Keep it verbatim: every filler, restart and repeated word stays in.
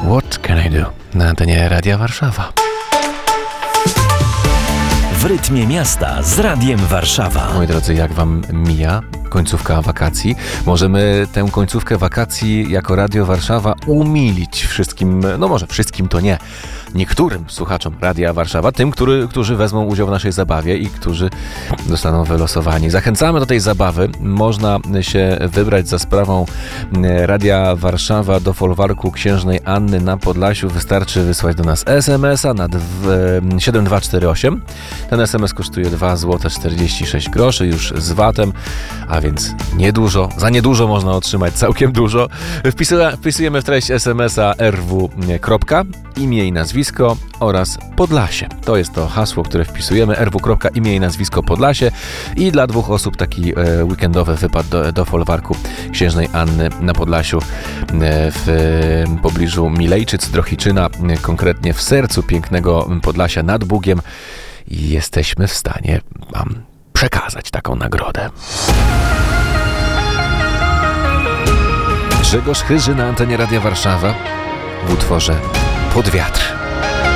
What Can I Do na antenie Radia Warszawa. W rytmie miasta z Radiem Warszawa. Moi drodzy, jak wam mija końcówka wakacji? Możemy tę końcówkę wakacji jako Radio Warszawa umilić wszystkim, no może wszystkim to nie, niektórym słuchaczom Radia Warszawa, tym, który, którzy wezmą udział w naszej zabawie i którzy zostaną wylosowani. Zachęcamy do tej zabawy. Można się wybrać za sprawą Radia Warszawa do folwarku Księżnej Anny na Podlasiu. Wystarczy wysłać do nas es em es a na siedem dwa cztery osiem. Ten es em es kosztuje dwa złote czterdzieści sześć groszy już z vatem, a więc niedużo. Za niedużo można otrzymać całkiem dużo. Wpisujemy w treść es em es a er wu. Imię i nazwisko oraz Podlasie. To jest to hasło, które wpisujemy. er wu. Imię i nazwisko Podlasie i dla dwóch osób taki e, weekendowy wypad do, do folwarku Księżnej Anny na Podlasiu e, w e, pobliżu Milejczyc, Drohiczyna, e, konkretnie w sercu pięknego Podlasia nad Bugiem. I jesteśmy w stanie wam przekazać taką nagrodę. Grzegorz Chyży na antenie Radia Warszawa w utworze Pod wiatr.